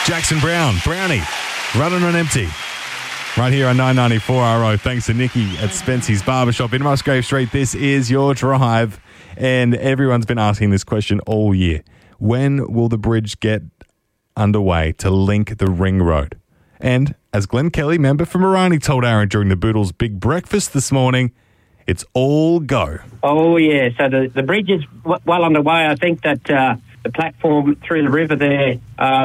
Jackson Brown, Brownie, running on empty. Right here on 994 RO. Thanks to Nikki at Spency's Barbershop in Musgrave Street. This is your drive. And everyone's been asking this question all year. When will the bridge get underway to link the ring road? And as Glenn Kelly, member for Morani, told Aaron during the Boodles Big Breakfast this morning, it's all go. Oh, yeah. So the bridge is well underway. I think that the platform through the river there,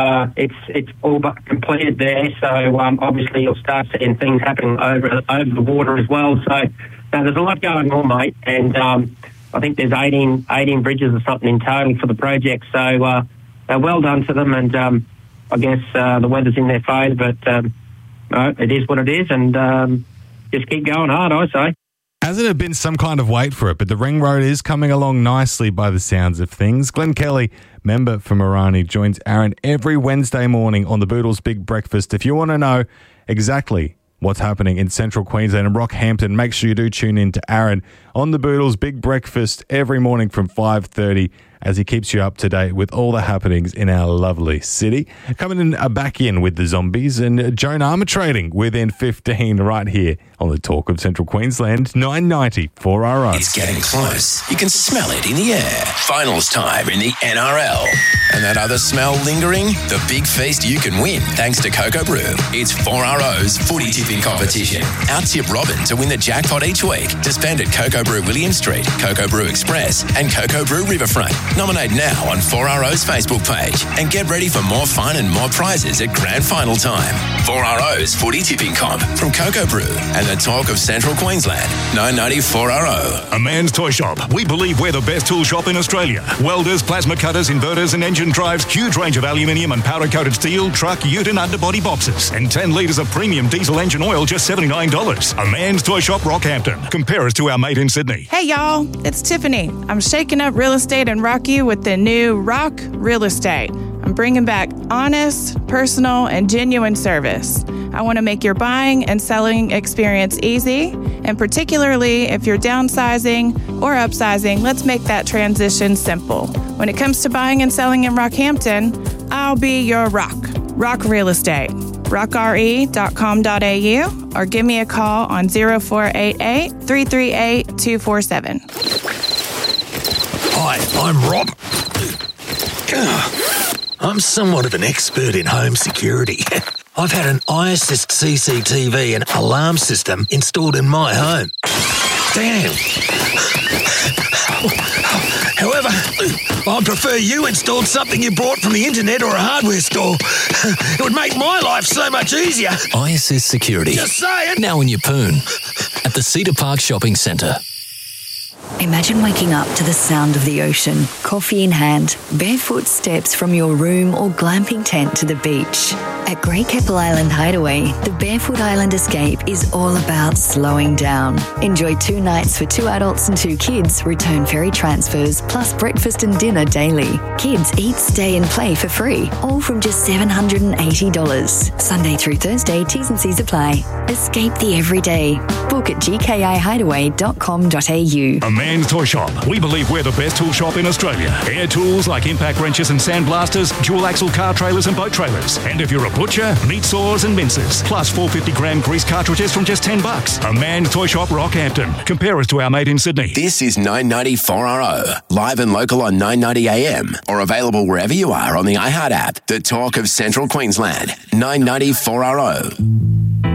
it's all but completed there. So obviously you'll start seeing things happening over the water as well. So there's a lot going on, mate. And I think there's 18 bridges or something in total for the project. So well done to them. And I guess the weather's in their favour, but it is what it is. And just keep going hard, I say. Hasn't it been some kind of wait for it? But the ring road is coming along nicely by the sounds of things. Glenn Kelly, member for Morani, joins Aaron every Wednesday morning on the Boodles Big Breakfast. If you want to know exactly what's happening in central Queensland and Rockhampton, make sure you do tune in to Aaron on the Boodles Big Breakfast every morning from 5:30 as he keeps you up to date with all the happenings in our lovely city. Coming in back in with the Zombies and Joan Armatrading within 15 right here on the Talk of Central Queensland, 990 4RO. It's getting close. You can smell it in the air. Finals time in the NRL. And that other smell lingering? The big feast you can win thanks to Cocoa Brew. It's 4RO's footy tipping competition. Out-tip Robin to win the jackpot each week to spend at Cocoa Brew William Street, Cocoa Brew Express and Cocoa Brew Riverfront. Nominate now on 4RO's Facebook page and get ready for more fun and more prizes at grand final time. 4RO's footy tipping comp from Cocoa Brew and the Talk of Central Queensland, 990-4RO. A Man's Toy Shop. We believe we're the best tool shop in Australia. Welders, plasma cutters, inverters and engine drives, huge range of aluminium and powder-coated steel, truck, ute and underbody boxes, and 10 litres of premium diesel engine oil, just $79. A Man's Toy Shop, Rockhampton. Compare us to our mate in Sydney. Hey y'all, it's Tiffany. I'm shaking up real estate and Rock You with the new Rock Real Estate. I'm bringing back honest, personal, and genuine service. I want to make your buying and selling experience easy, and particularly if you're downsizing or upsizing, let's make that transition simple. When it comes to buying and selling in Rockhampton, I'll be your rock. Rock Real Estate. rockre.com.au or give me a call on 0488 338 247. Hi, I'm Rob. I'm somewhat of an expert in home security. I've had an iAssist CCTV and alarm system installed in my home. Damn. However, I'd prefer you installed something you bought from the internet or a hardware store. It would make my life so much easier. iAssist Security. Just saying. Now in Yeppoon at the Cedar Park Shopping Centre. Imagine waking up to the sound of the ocean, coffee in hand, barefoot steps from your room or glamping tent to the beach. At Great Keppel Island Hideaway, the Barefoot Island Escape is all about slowing down. Enjoy 2 nights for 2 adults and 2 kids, return ferry transfers, plus breakfast and dinner daily. Kids eat, stay and play for free, all from just $780. Sunday through Thursday, T's and C's apply. Escape the everyday. Book at gkihideaway.com.au. A Man's Toy Shop. We believe we're the best tool shop in Australia. Air tools like impact wrenches and sandblasters, dual axle car trailers and boat trailers. And if you're a butcher, meat saws and mincers. Plus 450-gram grease cartridges from just $10. A Man's Toy Shop, Rockhampton. Compare us to our mate in Sydney. This is 990-4RO. Live and local on 990 AM or available wherever you are on the iHeart app. The Talk of Central Queensland, 990-4RO.